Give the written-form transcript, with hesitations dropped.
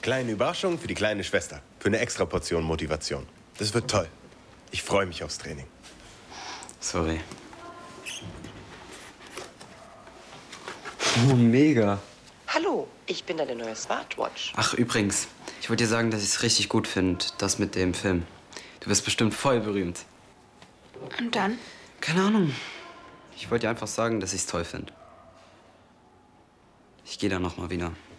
Kleine Überraschung für die kleine Schwester. Für eine extra Portion Motivation. Das wird toll. Ich freue mich aufs Training. Sorry. Oh, mega. Hallo, ich bin deine neue Smartwatch. Ach, übrigens, ich wollte dir sagen, dass ich es richtig gut finde, das mit dem Film. Du wirst bestimmt voll berühmt. Und dann? Keine Ahnung. Ich wollte dir einfach sagen, dass ich es toll finde. Ich gehe dann noch mal wieder.